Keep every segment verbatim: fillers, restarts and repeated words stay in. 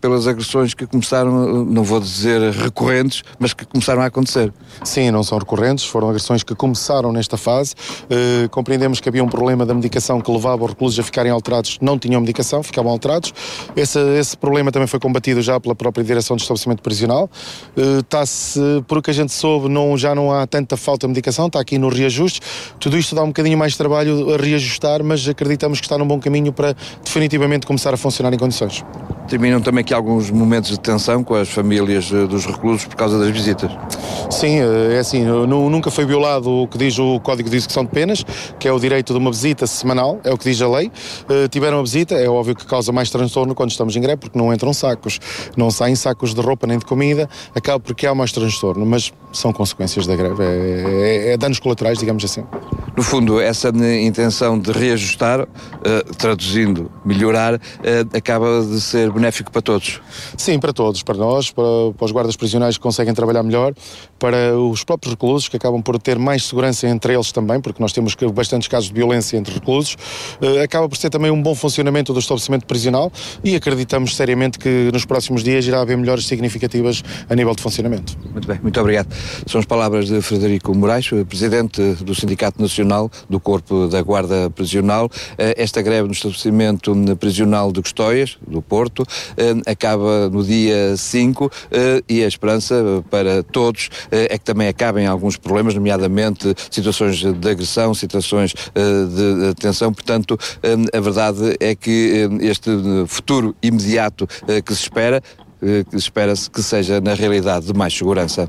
pelas agressões que começaram, não vou dizer recorrentes, mas que começaram a acontecer. Sim, não são recorrentes, foram agressões que começaram nesta fase. Uh, compreendemos que havia um problema da medicação que levava os reclusos a ficarem alterados, não tinham medicação, ficavam alterados. Esse, esse problema também foi combatido já pela própria direção do estabelecimento prisional. Uh, está-se, por o que a gente soube, não, já não há tanta falta de medicação, está aqui no reajuste. Tudo isto dá um bocadinho mais de trabalho a reajustar, mas acreditamos que está num bom caminho para definitivamente começar a funcionar em condições. Terminam também aqui alguns momentos de tensão com as famílias dos reclusos por causa das visitas? Sim, é assim, nunca foi violado o que diz o Código de Execução de Penas, que é o direito de uma visita semanal, é o que diz a lei. Tiveram a visita, é óbvio que causa mais transtorno quando estamos em greve, porque não entram sacos, não saem sacos de roupa nem de comida, acaba porque há mais transtorno, mas são consequências da greve, é, é, é danos colaterais, digamos assim. No fundo, essa intenção de reajustar, uh, traduzindo, melhorar, uh, acaba de ser benéfico para todos? Sim, para todos, para nós, para, para os guardas prisionais que conseguem trabalhar melhor, para os próprios reclusos que acabam por ter mais segurança entre eles também, porque nós temos bastantes casos de violência entre reclusos, uh, acaba por ser também um bom funcionamento do estabelecimento prisional e acreditamos seriamente que nos próximos dias irá haver melhores significativas a nível de funcionamento. Muito bem, muito obrigado. São as palavras de Frederico Moraes, presidente do Sindicato Nacional do Corpo da Guarda Prisional. Esta greve no estabelecimento prisional de Custóias, do Porto, acaba no dia cinco e a esperança para todos é que também acabem alguns problemas, nomeadamente situações de agressão, situações de tensão. Portanto, a verdade é que este futuro imediato que se espera, que espera-se que seja na realidade de mais segurança.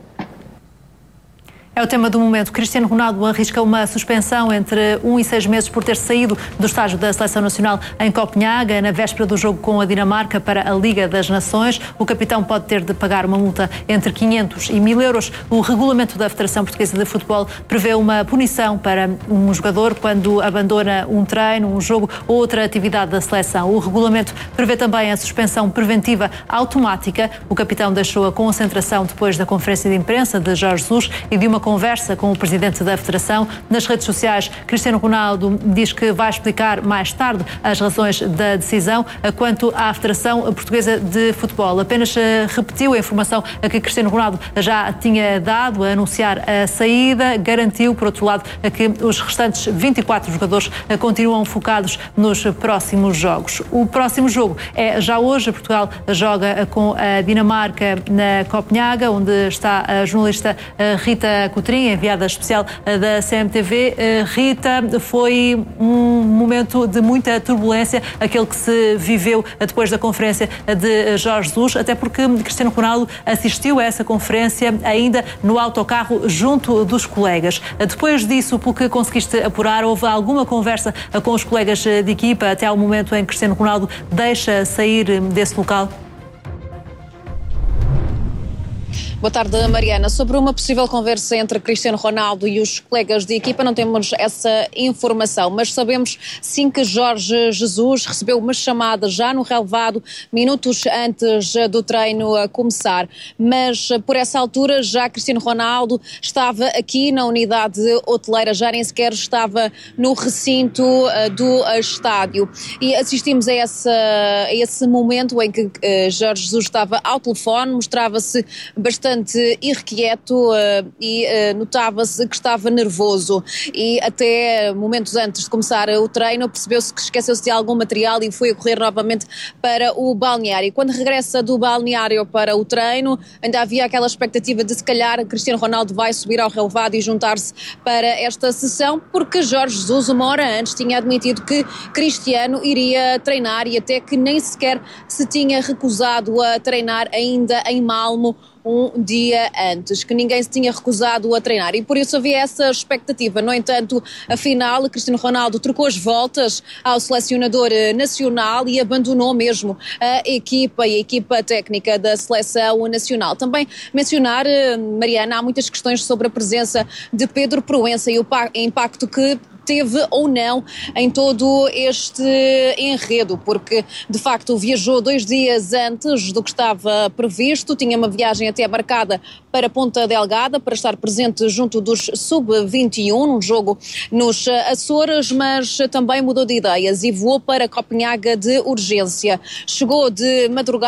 É o tema do momento. Cristiano Ronaldo arrisca uma suspensão entre um e seis meses por ter saído do estágio da Seleção Nacional em Copenhaga, na véspera do jogo com a Dinamarca para a Liga das Nações. O capitão pode ter de pagar uma multa entre quinhentos e mil euros. O regulamento da Federação Portuguesa de Futebol prevê uma punição para um jogador quando abandona um treino, um jogo ou outra atividade da seleção. O regulamento prevê também a suspensão preventiva automática. O capitão deixou a concentração depois da conferência de imprensa de Jorge Jesus e de uma conversa com o presidente da Federação. Nas redes sociais, Cristiano Ronaldo diz que vai explicar mais tarde as razões da decisão. Quanto à Federação Portuguesa de Futebol, apenas repetiu a informação a que Cristiano Ronaldo já tinha dado a anunciar a saída. Garantiu, por outro lado, que os restantes vinte e quatro jogadores continuam focados nos próximos jogos. O próximo jogo é já hoje. Portugal joga com a Dinamarca na Copenhaga, onde está a jornalista Rita Coutrinho, enviada especial da C M T V. Rita, foi um momento de muita turbulência, aquele que se viveu depois da conferência de Jorge Jesus, até porque Cristiano Ronaldo assistiu a essa conferência ainda no autocarro junto dos colegas. Depois disso, pelo que conseguiste apurar, houve alguma conversa com os colegas de equipa até ao momento em que Cristiano Ronaldo deixa sair desse local? Boa tarde, Mariana. Sobre uma possível conversa entre Cristiano Ronaldo e os colegas de equipa, não temos essa informação, mas sabemos sim que Jorge Jesus recebeu uma chamada já no relevado, minutos antes do treino a começar. Mas por essa altura já Cristiano Ronaldo estava aqui na unidade hoteleira, já nem sequer estava no recinto do estádio. E assistimos a, essa, a esse momento em que uh, Jorge Jesus estava ao telefone, mostrava-se bastante irrequieto uh, e uh, notava-se que estava nervoso e até momentos antes de começar o treino percebeu-se que esqueceu-se de algum material e foi a correr novamente para o balneário. E quando regressa do balneário para o treino, ainda havia aquela expectativa de se calhar Cristiano Ronaldo vai subir ao relevado e juntar-se para esta sessão, porque Jorge Jesus uma hora antes tinha admitido que Cristiano iria treinar e até que nem sequer se tinha recusado a treinar ainda em Malmo um dia antes, que ninguém se tinha recusado a treinar e por isso havia essa expectativa. No entanto, afinal, Cristiano Ronaldo trocou as voltas ao selecionador nacional e abandonou mesmo a equipa e a equipa técnica da seleção nacional. Também mencionar, Mariana, há muitas questões sobre a presença de Pedro Proença e o impacto que teve ou não em todo este enredo, porque de facto viajou dois dias antes do que estava previsto, tinha uma viagem até marcada para Ponta Delgada para estar presente junto dos sub vinte e um num jogo nos Açores, mas também mudou de ideias e voou para Copenhaga de urgência. Chegou de madrugada